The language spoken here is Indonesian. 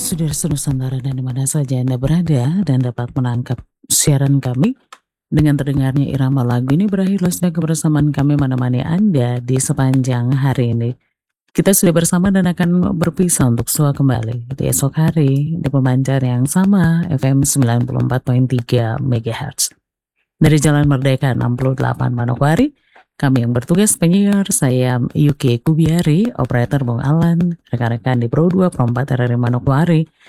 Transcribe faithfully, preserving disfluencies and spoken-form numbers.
Saudara Nusantara dan di mana saja Anda berada dan dapat menangkap siaran kami dengan terdengarnya irama lagu ini berakhirlah sudah kebersamaan kami menemani Anda di sepanjang hari ini. Kita sudah bersama dan akan berpisah untuk sua kembali di esok hari di pemancar yang sama F M sembilan puluh empat koma tiga MHz. Dari Jalan Merdeka enam puluh delapan Manokwari, kami yang bertugas penyiar, saya Yuki Kubiari, operator Bung Alan, rekan-rekan di Pro dua Pro empat R R I Manokwari,